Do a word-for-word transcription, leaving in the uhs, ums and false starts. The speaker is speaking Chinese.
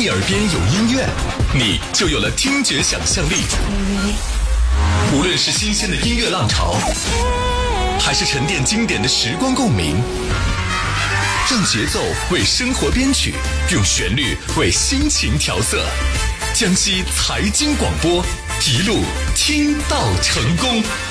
你耳边有音乐，你就有了听觉想象力。无论是新鲜的音乐浪潮，还是沉淀经典的时光共鸣，让节奏为生活编曲，用旋律为心情调色。江西财经广播，一路听到成功。